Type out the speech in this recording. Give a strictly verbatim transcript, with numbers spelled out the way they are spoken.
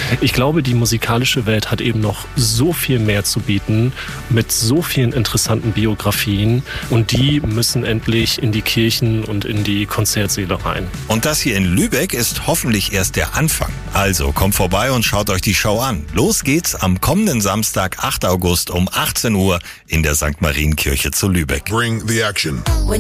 Ich glaube, die musikalische Welt hat eben noch so viel mehr zu bieten mit so vielen interessanten Biografien und die müssen endlich in die Kirchen und in die Konzertsäle rein. Und das hier in Lübeck ist hoffentlich erst der Anfang. Also kommt vorbei und schaut euch die Show an. Los geht's am kommenden Samstag, achten August um achtzehn Uhr in der Sankt Marienkirche zu Lübeck. Bring the action.